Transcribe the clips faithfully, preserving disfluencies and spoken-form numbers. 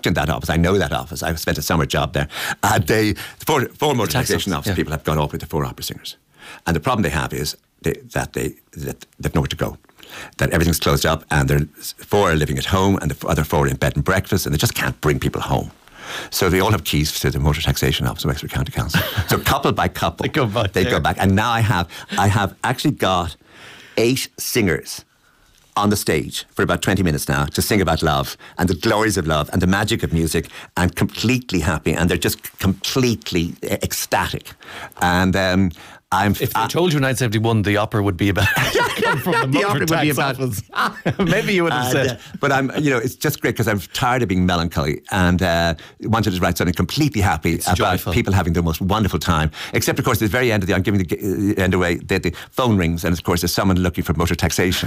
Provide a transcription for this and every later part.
worked in that office. I know that office. I spent a summer job there. Uh, they, the four, four motor taxation office yeah. people have gone off with the four opera singers. And the problem they have is they, that they that they've nowhere to go. That everything's closed up and they're, four are living at home and the other four are in bed and breakfast and they just can't bring people home. So they all have keys to the motor taxation office of Wexford County Council. So couple by couple, they go back. They there. go back. And now I have, I have actually got eight singers on the stage for about twenty minutes now to sing about love and the glories of love and the magic of music, and completely happy, and they're just completely ecstatic. And um, I'm if they uh, told you in nineteen seventy-one the opera would be about come from the, the opera tax would be about office, maybe you would have and, said. Uh, but I'm, you know, it's just great because I'm tired of being melancholy and uh, wanted to write something completely happy it's about joyful. People having the most wonderful time. Except, of course, at the very end of the, I'm giving the uh, end away. The, the phone rings, and of course, there's someone looking for motor taxation.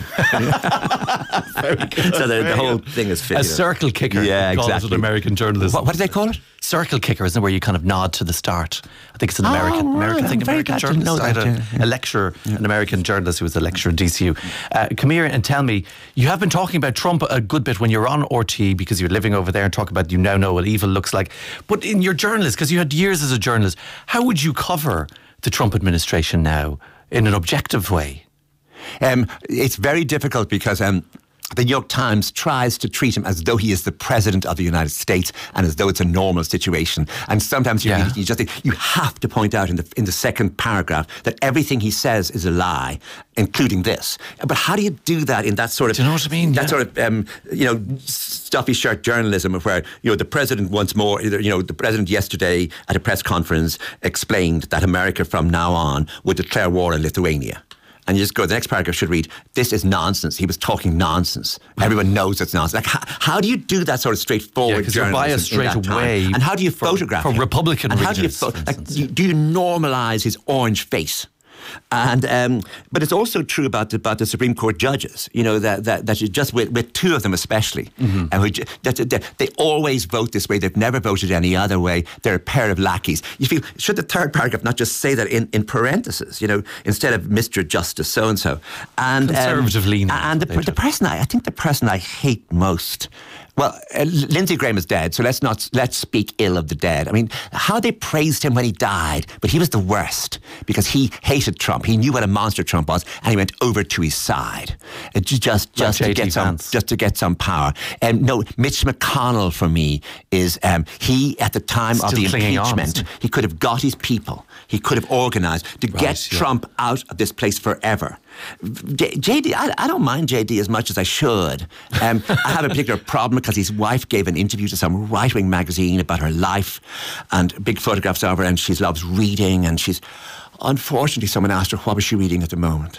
Very good. So the, Very the whole good. thing is fit, a you know. circle kicker. Yeah, exactly. exactly. An American journalism. What, what do they call it? Circle kicker, isn't it, where you kind of nod to the start? I think it's an Oh, American right. American I'm thing. very American glad to journalist. know I had that, a, yeah. a lecturer, yeah. an American journalist who was a lecturer at D C U. Uh, come here and tell me, you have been talking about Trump a good bit when you're on R T E because you're living over there and talk about you now know what evil looks like. But in your journalist, because you had years as a journalist, how would you cover the Trump administration now in an objective way? Um, it's very difficult because um, the New York Times tries to treat him as though he is the president of the United States and as though it's a normal situation. And sometimes you, yeah. you just you have to point out in the in the second paragraph that everything he says is a lie, including this. But how do you do that in that sort of do you know what I mean? That yeah. sort of um, you know stuffy shirt journalism, where you know the president once more, you know the president yesterday at a press conference explained that America from now on would declare war on Lithuania. And you just go, the next paragraph should read, this is nonsense. He was talking nonsense. Everyone knows it's nonsense. Like, how, how do you do that sort of straightforward yeah, journalism? You're biased straight away. And how do you for, photograph for him? Republican and how do you, readers, fo- like, you, do you normalise his orange face? And um, but it's also true about the, about the Supreme Court judges. You know that that, that you just with, with two of them especially, mm-hmm. and who, that, that, they always vote this way. They've never voted any other way. They're a pair of lackeys. You feel should the third paragraph not just say that in, in parentheses? You know, instead of Mister Justice so and so, and conservative um, leaning. And the, the person I, I think the person I hate most. Well, uh, Lindsey Graham is dead, so let's not let's speak ill of the dead. I mean, how they praised him when he died, but he was the worst because he hated Trump. He knew what a monster Trump was, and he went over to his side uh, just just like to get some Vance. just to get some power. And um, no, Mitch McConnell for me is um, he at the time Still of the impeachment, on, he could have got his people, he could have organised to right, get yeah. Trump out of this place forever. J D, I, I don't mind J D as much as I should. Um, I have a particular problem because his wife gave an interview to some right-wing magazine about her life and big photographs of her, and she loves reading, and she's... Unfortunately, someone asked her, what was she reading at the moment?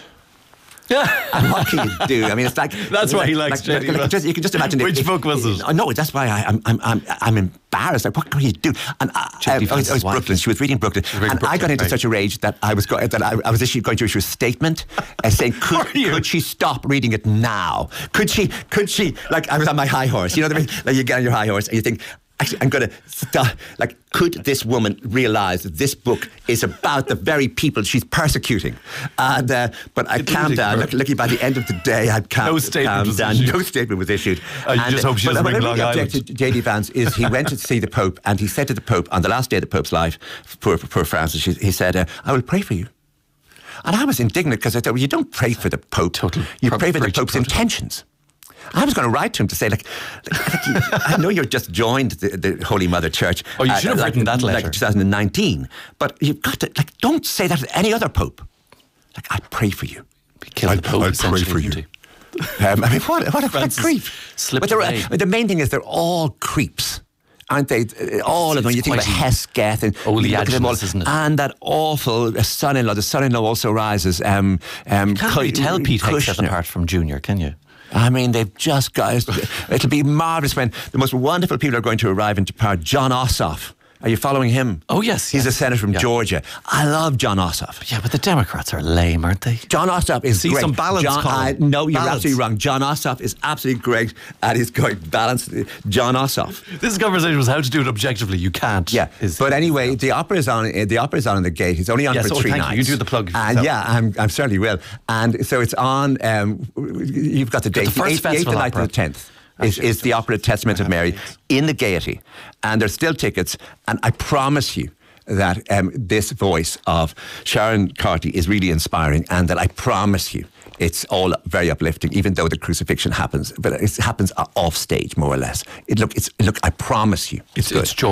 And what can you do? I mean, it's like... That's why he likes like, J D. like, like, just, you can just imagine... Which if, book was if, it? No, that's why I, I'm, I'm, I'm, I'm embarrassed. Like, what can you do? And I, I, I was, I was Brooklyn. She was reading Brooklyn. reading and Brooklyn, I got into right. such a rage that I was go, that I, I was actually going to issue a statement uh, saying, could, could she stop reading it now? Could she, could she... Like, I was on my high horse. You know what I mean? Like, you get on your high horse and you think... Actually, I'm going to stop. Like, could this woman realise that this book is about the very people she's persecuting? And uh, but I calmed down. Look, looking by the end of the day, I'd calmed, no statement calmed was down. issued. No statement was issued. Uh, you and, just hope she doesn't but bring what I Long really Island. objected to J D Vance is he went to see the Pope and he said to the Pope on the last day of the Pope's life, poor, poor Francis, he said, uh, "I will pray for you." And I was indignant because I thought, well, you don't pray for the Pope. Total. You Pro- pray for the protocol. Pope's intentions. I was going to write to him to say, like, like, like I know you're just joined the, the Holy Mother Church. Oh, you should have uh, written like, that letter. Like twenty nineteen. But you've got to, like, don't say that to any other Pope. Like, I pray for you. Kill the Pope, I pray for you. Um, I mean, what, what, a, what a creep. Slipped But away. the main thing is they're all creeps. Aren't they? All It's- of them. You it's think about quite Hesketh and oleaginous, isn't it? And that awful uh, son-in-law. The son-in-law also rises. Um, um, You can't really tell Pete Hegseth Kushner. apart from Junior, can you? I mean, they've just got... It'll be marvellous when the most wonderful people are going to arrive into power. John Ossoff. Are you following him? Oh, yes. He's yes. a senator from yeah. Georgia. I love John Ossoff. Yeah, but the Democrats are lame, aren't they? John Ossoff is See great. some balance, John, Colin. I, no, you're Balance. absolutely wrong. John Ossoff is absolutely great at his going balance. John Ossoff. This conversation was how to do it objectively. You can't. Yeah, Is- but anyway, the opera is on. The opera is on in the gate. It's only on Yes, for oh, three thank you. nights. You do the plug And yourself. yeah, I'm, I'm certainly will. And so it's on. Um, you've got the date. the first eighth, festival the ninth, opera. and the tenth. is, is the Opera Testament of Mary in the Gaiety. And there's still tickets. And I promise you that um, this voice of Sharon Carty is really inspiring, and that I promise you it's all very uplifting, even though the crucifixion happens. But it happens off stage, more or less. It, look, it's, look, I promise you, it's, it's good. It's joy.